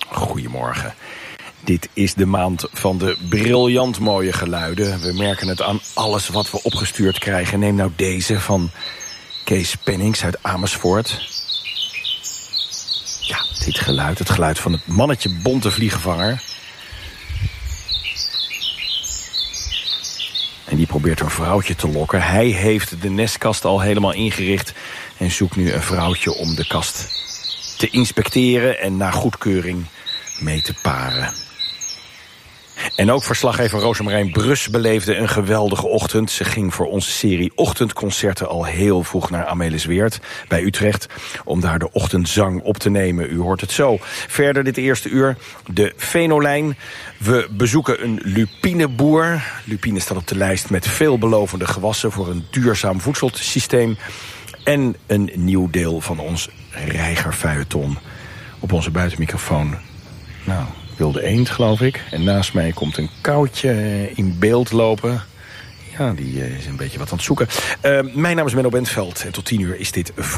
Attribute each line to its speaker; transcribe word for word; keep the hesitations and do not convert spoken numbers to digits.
Speaker 1: Goedemorgen. Dit is de maand van de briljant mooie geluiden. We merken het aan alles wat we opgestuurd krijgen. Neem nou deze van Kees Pennings uit Amersfoort. Ja, dit geluid, het geluid van het mannetje bonte vliegenvanger. En die probeert een vrouwtje te lokken. Hij heeft de nestkast al helemaal ingericht en zoekt nu een vrouwtje om de kast te inspecteren en naar goedkeuring mee te paren. En ook verslaggever Rosemarijn Brus beleefde een geweldige ochtend. Ze ging voor onze serie ochtendconcerten al heel vroeg naar Amelisweert bij Utrecht om daar de ochtendzang op te nemen. U hoort het zo. Verder dit eerste uur de Venolijn. We bezoeken een lupineboer. Lupine staat op de lijst met veelbelovende gewassen voor een duurzaam voedselsysteem. En een nieuw deel van ons reigerfeuilleton. Op onze buitenmicrofoon, nou, wilde eend, geloof ik. En naast mij komt een koutje in beeld lopen. Ja, die is een beetje wat aan het zoeken. Uh, mijn naam is Menno Bentveld en tot tien uur is dit